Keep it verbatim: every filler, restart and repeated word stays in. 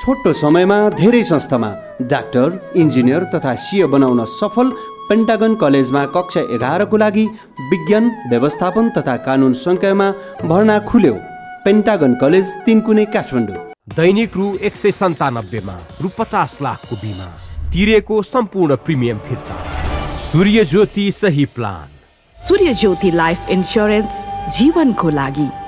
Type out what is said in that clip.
छोटो समयमा धेरै संस्थामा डाक्टर, इन्जिनियर तथा सिए बनाउन सफल पेन्टागन कलेजमा कक्षा एघारको लागि विज्ञान, व्यवस्थापन तथा कानुन संकायमा भर्ना खुल्यो। Pentagon college Tinkune Kathmandu. दैनिक रु एक सय सन्तानब्बेमा रु पचास लाखको बिमा तिरेको सम्पूर्ण प्रिमियम फिर्ता। सूर्य ज्योति सही प्लान। सूर्य ज्योति लाइफ इन्स्योरेन्स जीवनको लागि।